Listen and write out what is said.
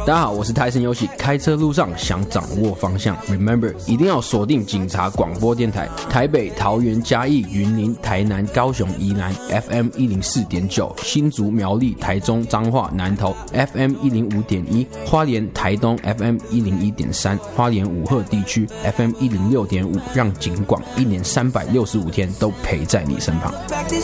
大家好，我是泰森游喜，开车路上想掌握方向 ，Remember 一定要锁定警察广播电台，台北、桃园、嘉义、云林、台南、高雄、宜兰 FM 104.9，新竹、苗栗、台中、彰化、南投 FM 105.1，花莲、台东 FM 101.3，花莲武鹤地区 FM 106.5，让警广1年365天都陪在你身旁。